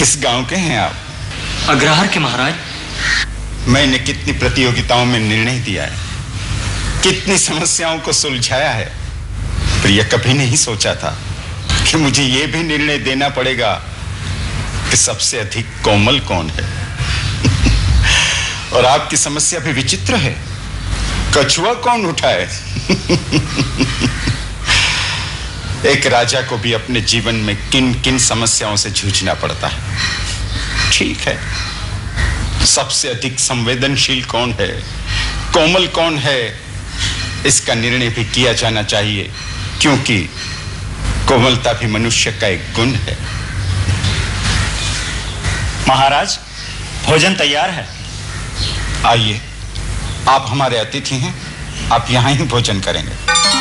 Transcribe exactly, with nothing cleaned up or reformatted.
किस गांव के हैं आप? अग्रहार के महाराज। मैंने कितनी प्रतियोगिताओं में निर्णय दिया है, कितनी समस्याओं को सुलझाया है, पर यह कभी नहीं सोचा था कि मुझे यह भी निर्णय देना पड़ेगा कि सबसे अधिक कोमल कौन है। और आपकी समस्या भी विचित्र है, कछुआ कौन उठाए। एक राजा को भी अपने जीवन में किन किन समस्याओं से जूझना पड़ता है। ठीक है, सबसे अधिक संवेदनशील कौन है, कोमल कौन है, इसका निर्णय भी किया जाना चाहिए, क्योंकि कोमलता भी मनुष्य का एक गुण है। महाराज, भोजन तैयार है। आइए, आप हमारे अतिथि हैं, आप यहां ही भोजन करेंगे।